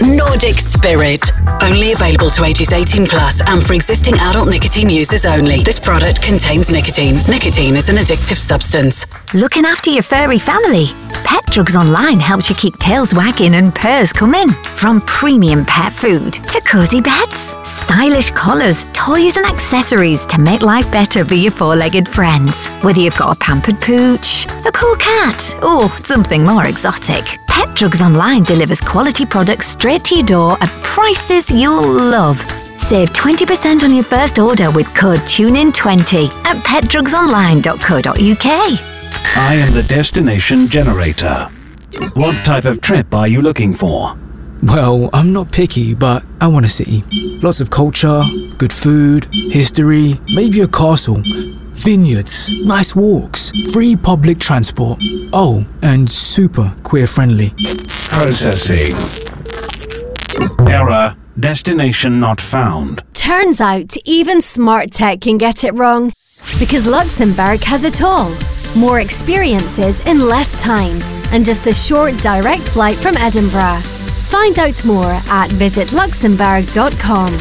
Nordic Spirit. Only available to ages 18 plus and for existing adult nicotine users only. This product contains nicotine. Nicotine is an addictive substance. Looking after your furry family? Pet Drugs Online helps you keep tails wagging and purrs coming. From premium pet food to cosy beds, stylish collars, toys and accessories to make life better for your four-legged friends. Whether you've got a pampered pooch, a cool cat, or something more exotic, Pet Drugs Online delivers quality products straight to your door at prices you'll love. Save 20% on your first order with code TUNEIN20 at petdrugsonline.co.uk. I am the destination generator. What type of trip are you looking for? Well, I'm not picky, but I want a city. Lots of culture, good food, history, maybe a castle, vineyards, nice walks, free public transport. Oh, and super queer friendly. Processing. Error. Destination not found. Turns out even smart tech can get it wrong. Because Luxembourg has it all. More experiences in less time and just a short direct flight from Edinburgh. Find out more at visitluxembourg.com.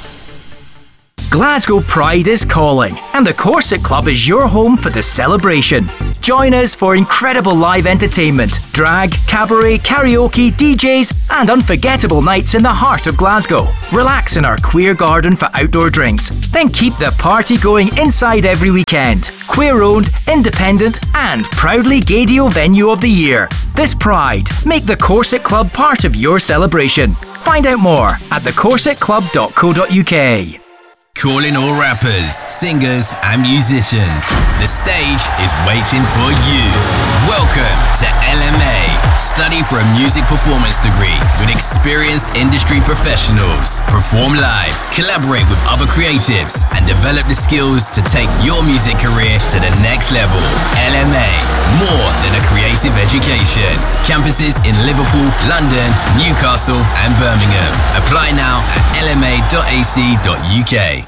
Glasgow Pride is calling, and the Corset Club is your home for the celebration. Join us for incredible live entertainment, drag, cabaret, karaoke, DJs, and unforgettable nights in the heart of Glasgow. Relax in our queer garden for outdoor drinks, then keep the party going inside every weekend. Queer-owned, independent, and proudly Gaydio venue of the year. This Pride, make the Corset Club part of your celebration. Find out more at thecorsetclub.co.uk. Calling all rappers, singers and musicians. The stage is waiting for you. Welcome to LMA. Study for a music performance degree with experienced industry professionals. Perform live, collaborate with other creatives and develop the skills to take your music career to the next level. LMA, more than a creative education. Campuses in Liverpool, London, Newcastle and Birmingham. Apply now at lma.ac.uk.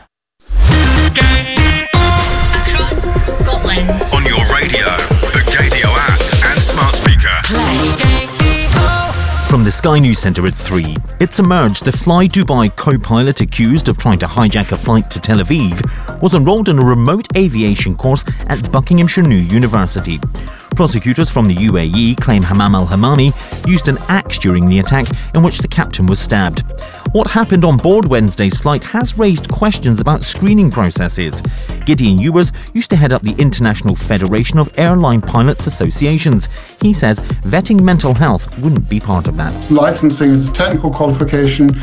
Across Scotland. On your radio, the Gaydio app and smart speaker. From the Sky News Centre at 3, it's emerged the Fly Dubai co-pilot accused of trying to hijack a flight to Tel Aviv was enrolled in a remote aviation course at Buckinghamshire New University. Prosecutors from the UAE claim Hamam al-Hamami used an axe during the attack in which the captain was stabbed. What happened on board Wednesday's flight has raised questions about screening processes. Gideon Ewers used to head up the International Federation of Airline Pilots Associations. He says vetting mental health wouldn't be part of that. Licensing is a technical qualification.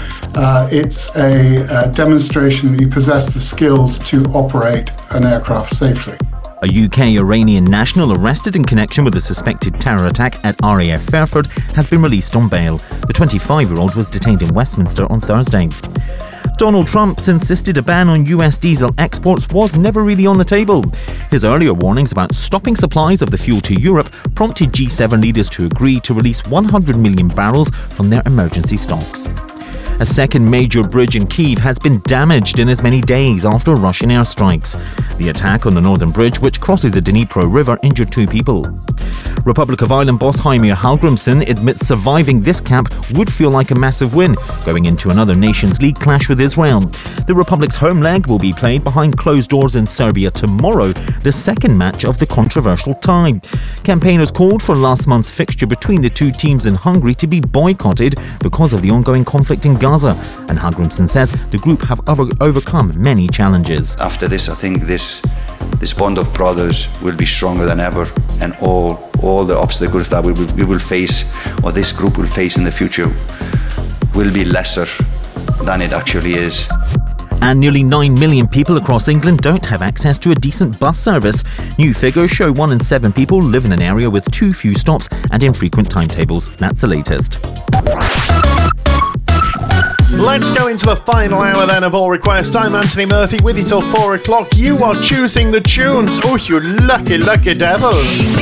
It's a demonstration that you possess the skills to operate an aircraft safely. A UK-Iranian national arrested in connection with a suspected terror attack at RAF Fairford has been released on bail. The 25-year-old was detained in Westminster on Thursday. Donald Trump's insisted a ban on US diesel exports was never really on the table. His earlier warnings about stopping supplies of the fuel to Europe prompted G7 leaders to agree to release 100 million barrels from their emergency stocks. A second major bridge in Kyiv has been damaged in as many days after Russian airstrikes. The attack on the northern bridge, which crosses the Dnipro River, injured 2 people. Republic of Ireland boss Heimir Hallgrímsson admits surviving this camp would feel like a massive win, going into another Nations League clash with Israel. The Republic's home leg will be played behind closed doors in Serbia tomorrow, the second match of the controversial tie. Campaigners called for last month's fixture between the two teams in Hungary to be boycotted because of the ongoing conflict in Gaza, and Hallgrímsson says the group have overcome many challenges. After this, I think this bond of brothers will be stronger than ever, and all the obstacles that we will face, or this group will face in the future, will be lesser than it actually is. And nearly 9 million people across England don't have access to a decent bus service. New figures show 1 in 7 people live in an area with too few stops and infrequent timetables. That's the latest. Let's go into the final hour then of All Request. I'm Anthony Murphy with you till 4 o'clock. You are choosing the tunes. Oh, you lucky, lucky devils.